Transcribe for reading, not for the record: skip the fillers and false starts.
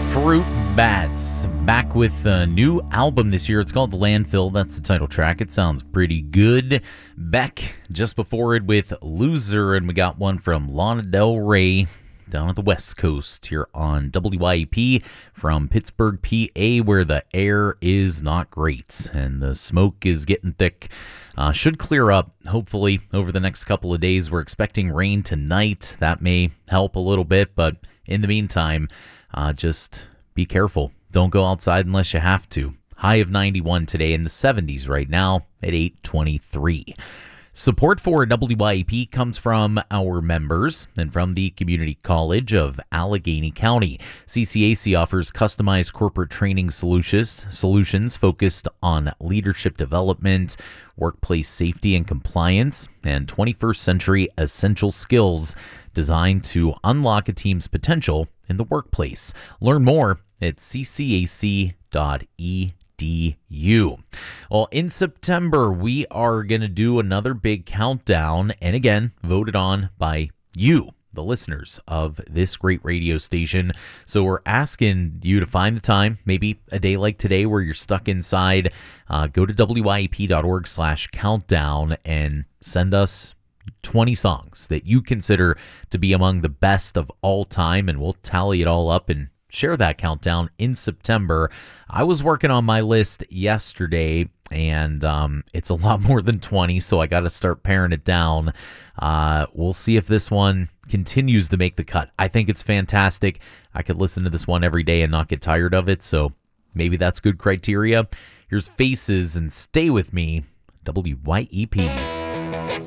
Fruit Bats back with a new album this year. It's called The Landfill. That's the title track. It sounds pretty good. Beck just before it with Loser, and we got one from Lana Del Rey down at the West Coast here on WYEP from Pittsburgh, PA, where the air is not great and the smoke is getting thick. Should clear up, hopefully, over the next couple of days. We're expecting rain tonight. That may help a little bit, but in the meantime, just be careful. Don't go outside unless you have to. High of 91 today, in the 70s right now at 8:23. Support for WYEP comes from our members and from the Community College of Allegheny County. CCAC offers customized corporate training solutions focused on leadership development, workplace safety and compliance, and 21st century essential skills designed to unlock a team's potential in the workplace. Learn more at ccac.edu. Well, in September, we are going to do another big countdown, and again, voted on by you, the listeners of this great radio station. So we're asking you to find the time, maybe a day like today where you're stuck inside. Go to wyep.org/countdown and send us 20 songs that you consider to be among the best of all time, and we'll tally it all up and share that countdown in September. I was working on my list yesterday, and it's a lot more than 20, so I got to start paring it down. We'll see if this one continues to make the cut. I think it's fantastic. I could listen to this one every day and not get tired of it, so maybe that's good criteria. Here's Faces and Stay With Me, WYEP.